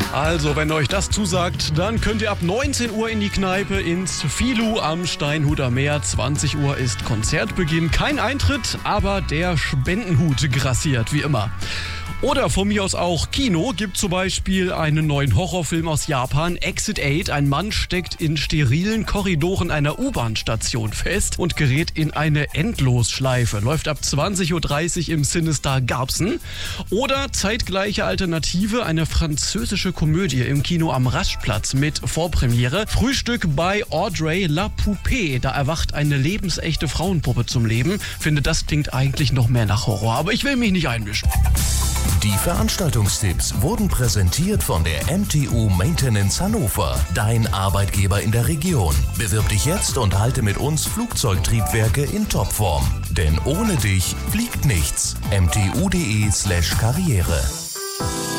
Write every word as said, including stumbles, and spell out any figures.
Also, wenn euch das zusagt, dann könnt ihr ab neunzehn Uhr in die Kneipe ins Filu am Steinhuter Meer. zwanzig Uhr ist Konzertbeginn. Kein Eintritt, aber der Spendenhut grassiert, wie immer. Oder von mir aus auch Kino. Gibt zum Beispiel einen neuen Horrorfilm aus Japan, Exit acht. Ein Mann steckt in sterilen Korridoren einer U-Bahn-Station fest und gerät in eine Endlosschleife. Läuft ab zwanzig Uhr dreißig im Cinestar Garbsen. Oder zeitgleiche Alternative, eine französische Komödie im Kino am Raschplatz mit Vorpremiere. Frühstück bei Audrey La Poupée. Da erwacht eine lebensechte Frauenpuppe zum Leben. Finde, das klingt eigentlich noch mehr nach Horror, aber ich will mich nicht einmischen. Die Veranstaltungstipps wurden präsentiert von der M T U Maintenance Hannover, dein Arbeitgeber in der Region. Bewirb dich jetzt und halte mit uns Flugzeugtriebwerke in Topform. Denn ohne dich fliegt nichts. m t u punkt d e slash karriere